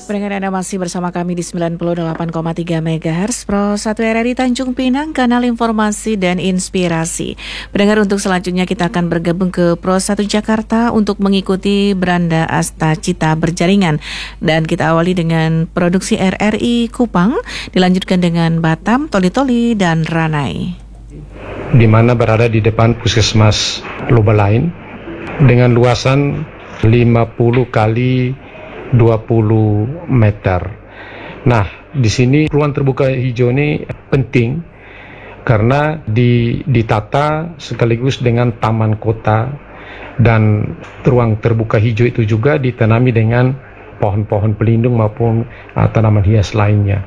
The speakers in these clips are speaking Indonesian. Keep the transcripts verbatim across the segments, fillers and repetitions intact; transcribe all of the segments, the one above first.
Pendengar Anda masih bersama kami di sembilan puluh delapan koma tiga megahertz Pro satu R R I Tanjung Pinang, kanal informasi dan inspirasi. Pendengar, untuk selanjutnya kita akan bergabung ke Pro satu Jakarta untuk mengikuti Beranda Asta Cita Berjaringan. Dan kita awali dengan produksi R R I Kupang, dilanjutkan dengan Batam, Toli-Toli, dan Ranai. Di mana berada di depan Puskesmas Lubalain dengan luasan lima puluh kali dua puluh meter. Nah, di sini ruang terbuka hijau ini penting karena di, ditata sekaligus dengan taman kota, dan ruang terbuka hijau itu juga ditanami dengan pohon-pohon pelindung maupun uh, tanaman hias lainnya.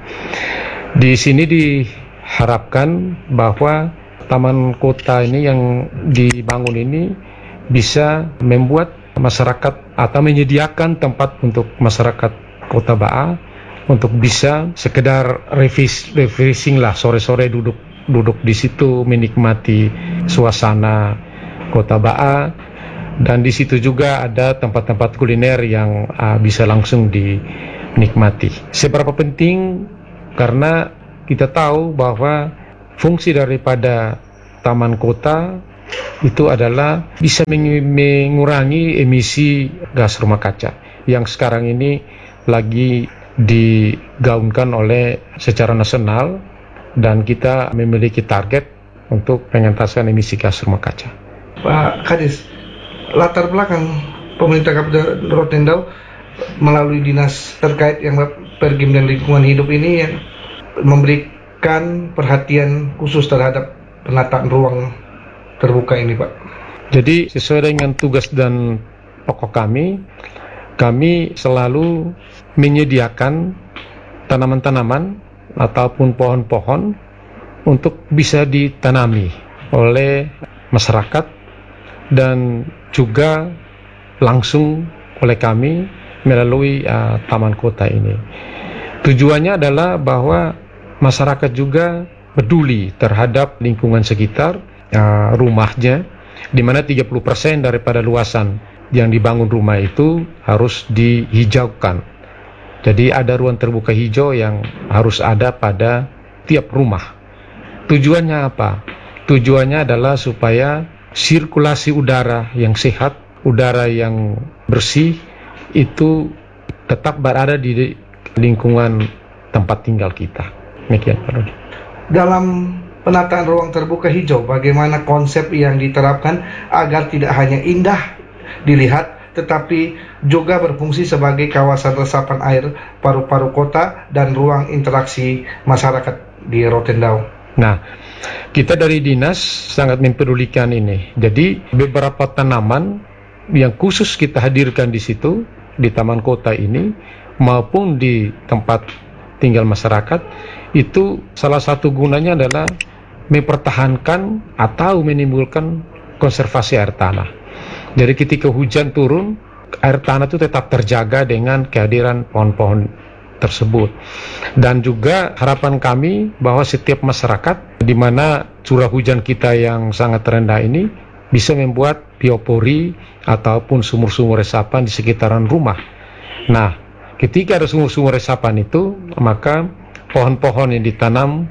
Di sini diharapkan bahwa taman kota ini yang dibangun ini bisa membuat masyarakat atau menyediakan tempat untuk masyarakat Kota Ba'a untuk bisa sekedar refreshing lah, sore-sore duduk duduk di situ menikmati suasana Kota Ba'a, dan di situ juga ada tempat-tempat kuliner yang uh, bisa langsung dinikmati. Seberapa penting, karena kita tahu bahwa fungsi daripada taman kota itu adalah bisa mengurangi emisi gas rumah kaca yang sekarang ini lagi digaungkan oleh secara nasional, dan kita memiliki target untuk pengentasan emisi gas rumah kaca. Pak Kadis, latar belakang pemerintah Kabupaten Rotendau melalui dinas terkait yang Pergim dan lingkungan hidup ini yang memberikan perhatian khusus terhadap penataan ruang terbuka ini, Pak. Jadi sesuai dengan tugas dan pokok kami, kami selalu menyediakan tanaman-tanaman ataupun pohon-pohon untuk bisa ditanami oleh masyarakat dan juga langsung oleh kami melalui uh, taman kota ini. Tujuannya adalah bahwa masyarakat juga peduli terhadap lingkungan sekitar Uh, rumahnya, di mana tiga puluh persen daripada luasan yang dibangun rumah itu harus dihijaukan. Jadi ada ruang terbuka hijau yang harus ada pada tiap rumah. Tujuannya apa? Tujuannya adalah supaya sirkulasi udara yang sehat, udara yang bersih itu tetap berada di lingkungan tempat tinggal kita. Demikian, Pak Rudi. Dalam penataan ruang terbuka hijau, bagaimana konsep yang diterapkan agar tidak hanya indah dilihat, tetapi juga berfungsi sebagai kawasan resapan air paru-paru kota dan ruang interaksi masyarakat di Rotendau? Nah, kita dari dinas sangat mempedulikan ini. Jadi beberapa tanaman yang khusus kita hadirkan di situ, di taman kota ini, maupun di tempat tinggal masyarakat, itu salah satu gunanya adalah mempertahankan atau menimbulkan konservasi air tanah. Jadi ketika hujan turun, air tanah itu tetap terjaga dengan kehadiran pohon-pohon tersebut. Dan juga harapan kami bahwa setiap masyarakat di mana curah hujan kita yang sangat rendah ini bisa membuat biopori ataupun sumur-sumur resapan di sekitaran rumah. Nah, ketika ada sumur-sumur resapan itu, maka pohon-pohon yang ditanam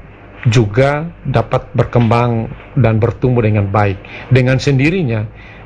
juga dapat berkembang dan bertumbuh dengan baik. Dengan sendirinya,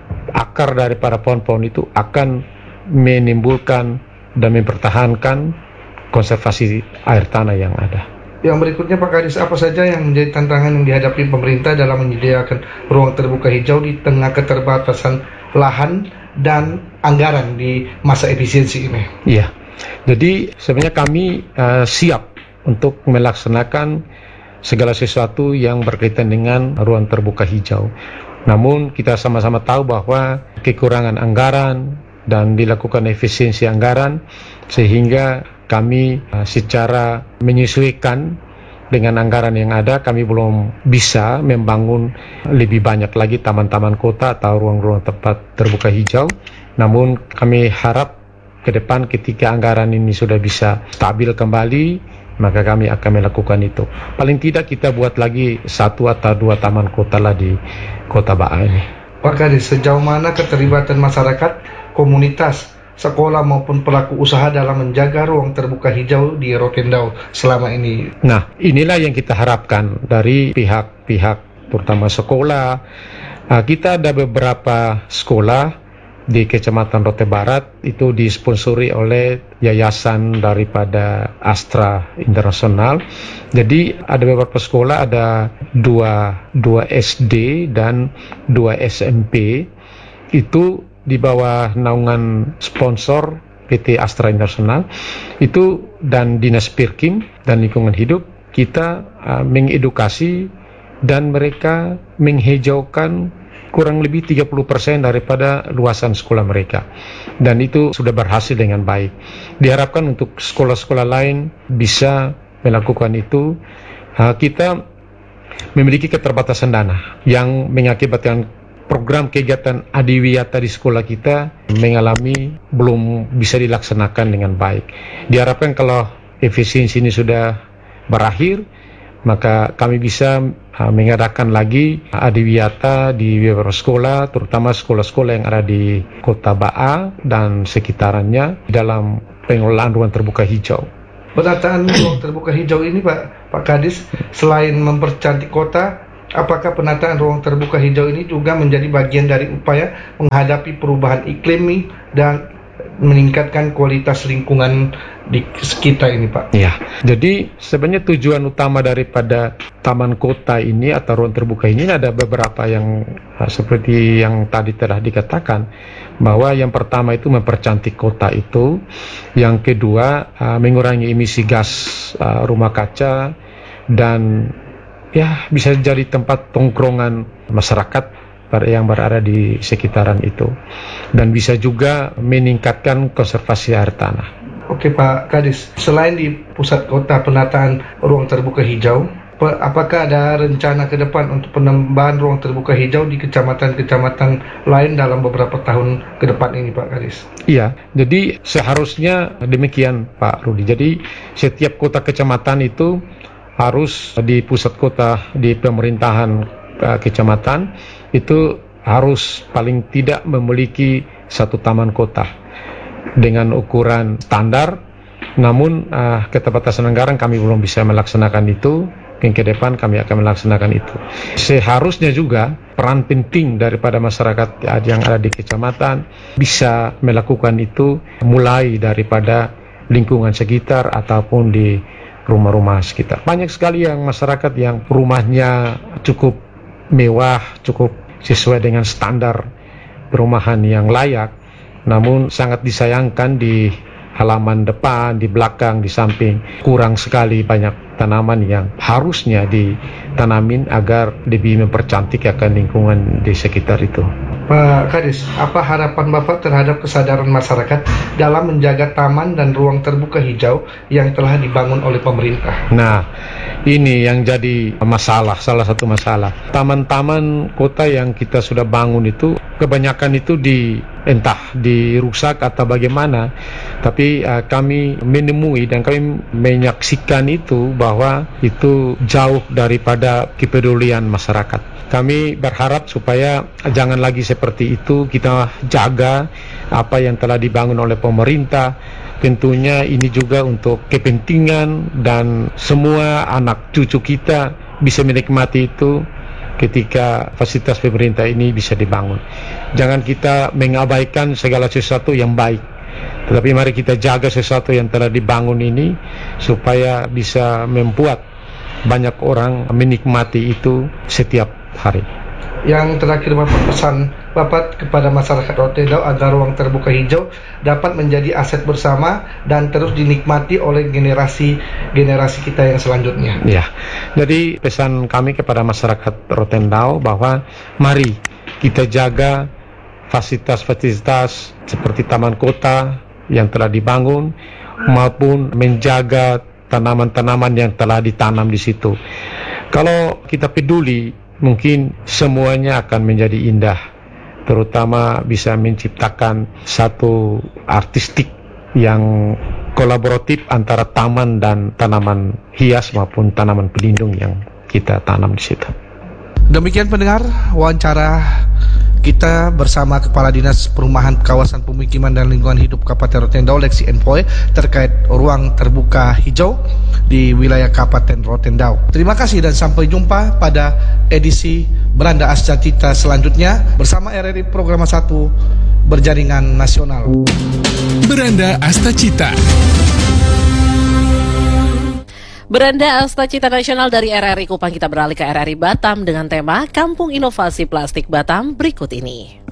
akar daripada pohon-pohon itu akan menimbulkan dan mempertahankan konservasi air tanah yang ada. Yang berikutnya, Pak Kadis, apa saja yang menjadi tantangan yang dihadapi pemerintah dalam menyediakan ruang terbuka hijau di tengah keterbatasan lahan dan anggaran di masa efisiensi ini? Iya, jadi sebenarnya kami uh, siap untuk melaksanakan segala sesuatu yang berkaitan dengan ruang terbuka hijau. Namun kita sama-sama tahu bahwa kekurangan anggaran dan dilakukan efisiensi anggaran, sehingga kami uh, secara menyesuaikan dengan anggaran yang ada, kami belum bisa membangun lebih banyak lagi taman-taman kota atau ruang-ruang tempat terbuka hijau. Namun kami harap ke depan ketika anggaran ini sudah bisa stabil kembali, maka kami akan melakukan itu. Paling tidak kita buat lagi satu atau dua taman kota lah di Kota Ba'a ini. Pak Kadis, sejauh mana keterlibatan masyarakat, komunitas sekolah maupun pelaku usaha dalam menjaga ruang terbuka hijau di Rotendau selama ini? Nah, inilah yang kita harapkan dari pihak-pihak terutama sekolah. Nah, kita ada beberapa sekolah di Kecamatan Rote Barat itu disponsori oleh yayasan daripada Astra Internasional. Jadi ada beberapa sekolah, ada dua, dua S D dan dua S M P itu di bawah naungan sponsor P T Astra Internasional itu dan Dinas Pirkim dan Lingkungan Hidup. Kita uh, mengedukasi dan mereka menghijaukan kurang lebih tiga puluh persen daripada luasan sekolah mereka. Dan itu sudah berhasil dengan baik. Diharapkan untuk sekolah-sekolah lain bisa melakukan itu. Kita memiliki keterbatasan dana yang mengakibatkan program kegiatan adiwiyata di sekolah kita mengalami belum bisa dilaksanakan dengan baik. Diharapkan kalau efisiensi ini sudah berakhir, maka kami bisa uh, mengadakan lagi adiwiyata di beberapa sekolah, terutama sekolah-sekolah yang ada di Kota Ba'a dan sekitarannya dalam pengelolaan ruang terbuka hijau. Penataan ruang terbuka hijau ini, Pak Pak Kadis, selain mempercantik kota, apakah penataan ruang terbuka hijau ini juga menjadi bagian dari upaya menghadapi perubahan iklim dan meningkatkan kualitas lingkungan di sekitar ini, Pak? Ya, jadi sebenarnya tujuan utama daripada taman kota ini atau ruang terbuka ini ada beberapa yang seperti yang tadi telah dikatakan, bahwa yang pertama itu mempercantik kota itu, yang kedua uh, mengurangi emisi gas uh, rumah kaca, dan ya bisa jadi tempat tongkrongan masyarakat yang berada di sekitaran itu, dan bisa juga meningkatkan konservasi air tanah. Oke Pak Kadis, selain di pusat kota penataan ruang terbuka hijau, apakah ada rencana ke depan untuk penambahan ruang terbuka hijau di kecamatan-kecamatan lain dalam beberapa tahun ke depan ini, Pak Kadis? Iya, jadi seharusnya demikian Pak Rudi. Jadi setiap kota kecamatan itu harus di pusat kota, di pemerintahan uh, kecamatan itu harus paling tidak memiliki satu taman kota dengan ukuran standar. Namun uh, keterbatasan anggaran kami belum bisa melaksanakan itu. Yang ke depan kami akan melaksanakan itu. Seharusnya juga peran penting daripada masyarakat yang ada di kecamatan bisa melakukan itu, mulai daripada lingkungan sekitar ataupun di rumah-rumah sekitar. Banyak sekali yang masyarakat yang rumahnya cukup mewah, cukup sesuai dengan standar perumahan yang layak, namun sangat disayangkan di halaman depan, di belakang, di samping kurang sekali banyak tanaman yang harusnya ditanamin agar lebih mempercantik akan lingkungan di sekitar itu. Pak Kadis, apa harapan Bapak terhadap kesadaran masyarakat dalam menjaga taman dan ruang terbuka hijau yang telah dibangun oleh pemerintah? Nah, ini yang jadi masalah, salah satu masalah. Taman-taman kota yang kita sudah bangun itu, kebanyakan itu di entah dirusak atau bagaimana, tapi uh, kami menemui dan kami menyaksikan itu bahwa itu jauh daripada kepedulian masyarakat. Kami berharap supaya jangan lagi seperti itu, kita jaga apa yang telah dibangun oleh pemerintah. Tentunya ini juga untuk kepentingan dan semua anak cucu kita bisa menikmati itu ketika fasilitas pemerintah ini bisa dibangun. Jangan kita mengabaikan segala sesuatu yang baik, tetapi mari kita jaga sesuatu yang telah dibangun ini supaya bisa membuat banyak orang menikmati itu setiap hari. Yang terakhir, Bapak, pesan Bapak kepada masyarakat Rotendau agar ruang terbuka hijau dapat menjadi aset bersama dan terus dinikmati oleh generasi-generasi kita yang selanjutnya. Ya, jadi pesan kami kepada masyarakat Rotendau bahwa mari kita jaga fasilitas-fasilitas seperti taman kota yang telah dibangun maupun menjaga tanaman-tanaman yang telah ditanam di situ. Kalau kita peduli, mungkin semuanya akan menjadi indah, terutama bisa menciptakan satu artistik yang kolaboratif antara taman dan tanaman hias maupun tanaman pelindung yang kita tanam di situ. Demikian pendengar wawancara kita bersama Kepala Dinas Perumahan Kawasan Pemukiman dan Lingkungan Hidup Kabupaten Rotendau, Leksi Enpoy, terkait ruang terbuka hijau di wilayah Kabupaten Rotendau. Terima kasih dan sampai jumpa pada edisi Beranda Ascacita selanjutnya bersama R R I Program satu Berjaringan Nasional. Beranda Astacita. Beranda Astacita Nasional dari R R I Kupang, kita beralih ke R R I Batam dengan tema Kampung Inovasi Plastik Batam berikut ini.